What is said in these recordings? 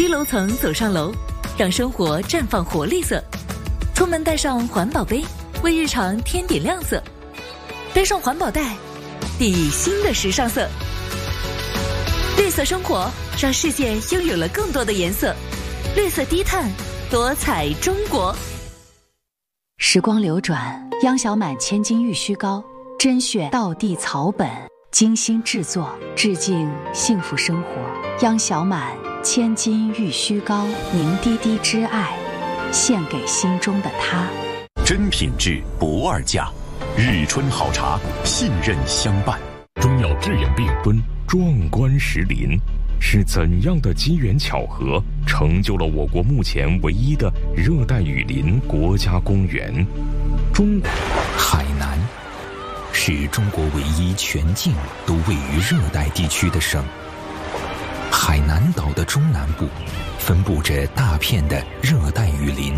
低楼层走上楼，让生活绽放活力色。出门带上环保杯，为日常添点亮色。背上环保袋，熠熠新的时尚色。绿色生活让世界拥有了更多的颜色。绿色低碳，多彩中国。 时光流转，央小满千金玉虚膏，甄选道地草本，精心制作，致敬幸福生活。央小满千金玉虚膏，凝滴滴之爱，献给心中的他。 真品质不二价，日春好茶，信任相伴。 中药治眼病敦壮观石林，是怎样的机缘巧合成就了我国目前唯一的热带雨林国家公园？ 海南是中国唯一全境都位于热带地区的省。海南岛的中南部分布着大片的热带雨林。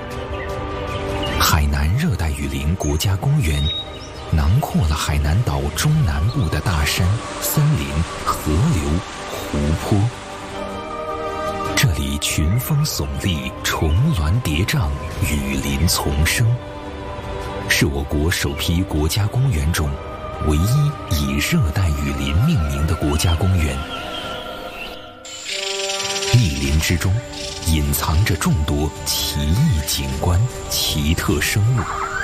海南热带雨林国家公园囊括了海南岛中南部的大山、森林、河流、湖泊。这里群峰耸立，重峦叠嶂，雨林丛生，是我国首批国家公园中唯一以热带雨林命名的国家公园。密林之中隐藏着众多奇异景观、奇特生物。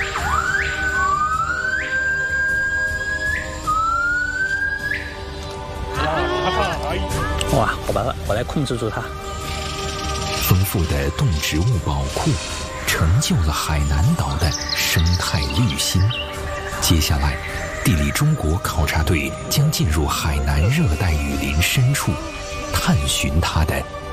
哇，我来控制住它。 丰富的动植物宝库成就了海南岛的生态绿心。接下来，地理中国考察队将进入海南热带雨林深处，探寻它的